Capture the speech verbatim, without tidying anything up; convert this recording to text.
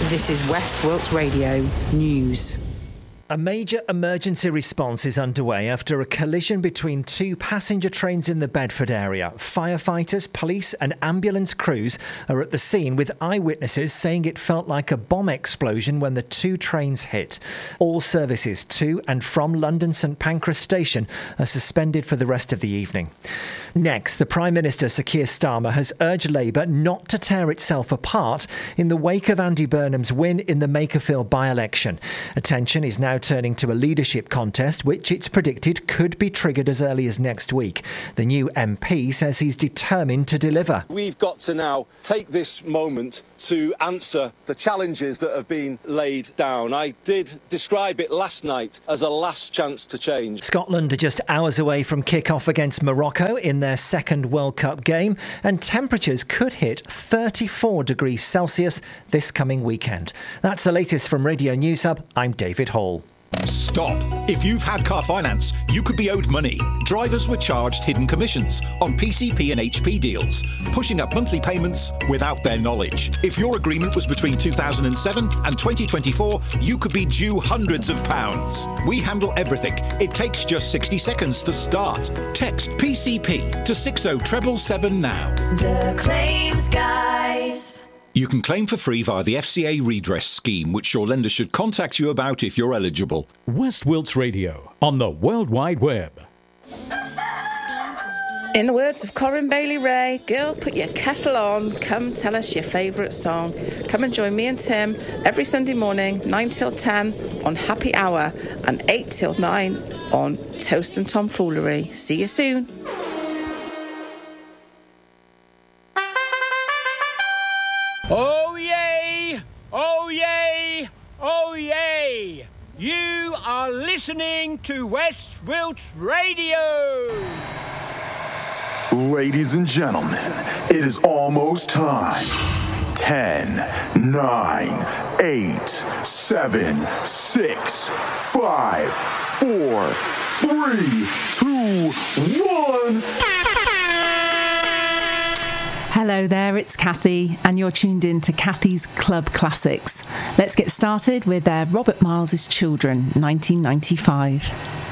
This is West Wilts Radio News. A major emergency response is underway after a collision between two passenger trains in the Bedford area. Firefighters, police and ambulance crews are at the scene, with eyewitnesses saying it felt like a bomb explosion when the two trains hit. All services to and from London St Pancras Station are suspended for the rest of the evening. Next, the Prime Minister, Sir Keir Starmer, has urged Labour not to tear itself apart in the wake of Andy Burnham's win in the Makerfield by-election. Attention is now turning to a leadership contest, which it's predicted could be triggered as early as next week. The new M P says he's determined to deliver. We've got to now take this moment to answer the challenges that have been laid down. I did describe it last night as a last chance to change. Scotland are just hours away from kick-off against Morocco in their second World Cup game, and temperatures could hit thirty-four degrees Celsius this coming weekend. That's the latest from Radio News Hub. I'm David Hall. Stop. If you've had car finance, you could be owed money. Drivers were charged hidden commissions on P C P and H P deals, pushing up monthly payments without their knowledge. If your agreement was between two thousand seven and twenty twenty-four, you could be due hundreds of pounds. We handle everything. It takes just sixty seconds to start. Text P C P to six oh seven seven now. The Claims Guys. You can claim for free via the F C A redress scheme, which your lender should contact you about if you're eligible. West Wilts Radio on the World Wide Web. In the words of Corinne Bailey Ray, girl, put your kettle on, come tell us your favourite song. Come and join me and Tim every Sunday morning, nine till ten on Happy Hour and eight till nine on Toast and Tomfoolery. See you soon. Oh yay! Oh yay! Oh yay! You are listening to West Wilts Radio! Ladies and gentlemen, it is almost time. Ten, nine, eight, seven, six, five, four, three, two, one. Hello there, it's Kathy, and you're tuned in to Kathy's Club Classics. Let's get started with uh, Robert Miles's Children, nineteen ninety-five.